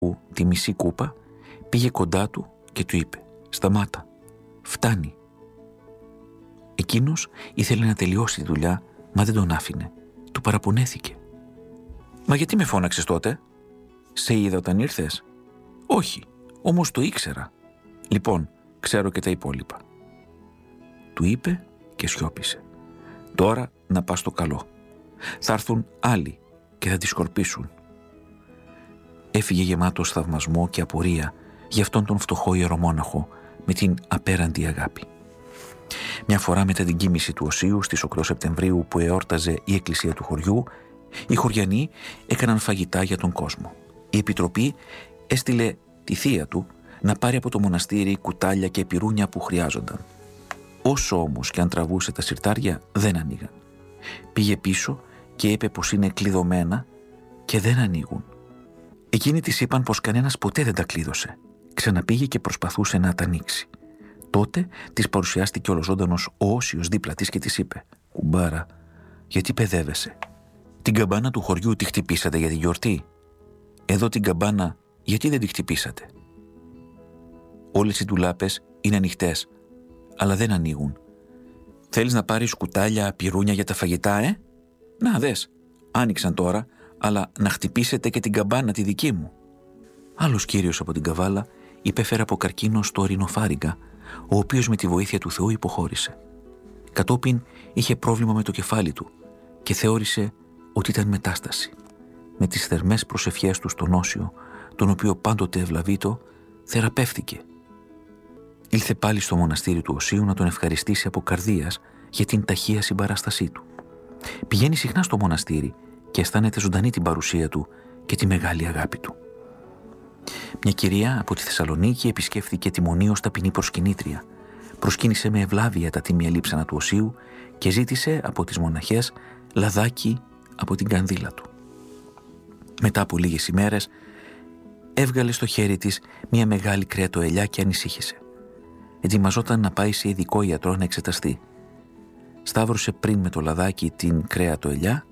τη μισή κούπα, πήγε κοντά του και του είπε «Σταμάτα, φτάνει». Εκείνος ήθελε να τελειώσει τη δουλειά, μα δεν τον άφηνε. Του παραπονέθηκε. «Μα γιατί με φώναξες τότε? Σε είδα όταν ήρθες?» «Όχι, όμως το ήξερα». «Λοιπόν, ξέρω και τα υπόλοιπα». Του είπε και σιώπησε. «Τώρα να πας στο καλό. Θα έρθουν άλλοι και θα τη σκορπίσουν». Έφυγε γεμάτος θαυμασμό και απορία για αυτόν τον φτωχό ιερομόναχο με την απέραντη αγάπη. Μια φορά μετά την κοίμηση του Οσείου στις 8 Σεπτεμβρίου που εόρταζε η εκκλησία του χωριού, οι χωριανοί έκαναν φαγητά για τον κόσμο. Η Επιτροπή έστειλε τη θεία του να πάρει από το μοναστήρι κουτάλια και πυρούνια που χρειάζονταν. Όσο όμως και αν τραβούσε τα συρτάρια δεν ανοίγαν. Πήγε πίσω και είπε πως είναι κλειδωμένα και δεν ανοίγουν. Εκείνοι της είπαν πως κανένας ποτέ δεν τα κλείδωσε. Ξαναπήγε και προσπαθούσε να τα ανοίξει. Τότε της παρουσιάστηκε ολοζώντανος ο Όσιος δίπλα της και της είπε «Κουμπάρα, γιατί παιδεύεσαι? Την καμπάνα του χωριού τη χτυπήσατε για τη γιορτή? Εδώ την καμπάνα γιατί δεν τη χτυπήσατε? Όλες οι ντουλάπες είναι ανοιχτές, αλλά δεν ανοίγουν. Θέλεις να πάρεις κουτάλια, πυρούνια για τα φαγητά, Να δες, άνοιξαν τώρα, αλλά να χτυπήσετε και την καμπάνα τη δική μου». Άλλος κύριος από την Καβάλα υπέφερε από καρκίνο στο ορεινοφάρυγγα, ο οποίος με τη βοήθεια του Θεού υποχώρησε. Κατόπιν είχε πρόβλημα με το κεφάλι του και θεώρησε ότι ήταν μετάσταση. Με τις θερμές προσευχές του στον Όσιο, τον οποίο πάντοτε ευλαβείτο, θεραπεύτηκε. Ήλθε πάλι στο μοναστήρι του Οσίου να τον ευχαριστήσει από καρδίας για την ταχεία συμπαράστασή του. Πηγαίνει συχνά στο μοναστήρι και αισθάνεται ζωντανή την παρουσία του και τη μεγάλη αγάπη του. Μια κυρία από τη Θεσσαλονίκη επισκέφθηκε τη Μονή ως ταπεινή προσκυνήτρια. Προσκύνησε με ευλάβεια τα τίμια λείψανα του Οσίου και ζήτησε από τις μοναχές λαδάκι από την κανδύλα του. Μετά από λίγες ημέρες έβγαλε στο χέρι της μια μεγάλη κρεατοελιά και ανησύχησε. Ετοιμαζόταν να πάει σε ειδικό ιατρό να εξεταστεί. Σταύρωσε πριν με το λαδάκι την κρεατοελιά,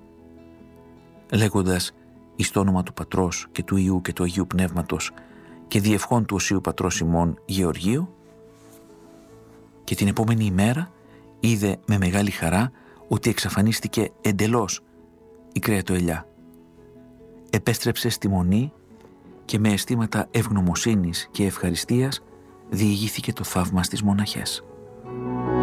λέγοντας εις το όνομα του Πατρός και του Υιού και του Αγίου Πνεύματος και διευχών του Οσίου Πατρός ημών Γεωργίου, και την επόμενη ημέρα είδε με μεγάλη χαρά ότι εξαφανίστηκε εντελώς η κρεατοελιά. Επέστρεψε στη Μονή και με αισθήματα ευγνωμοσύνης και ευχαριστίας διηγήθηκε το θαύμα στις μοναχές.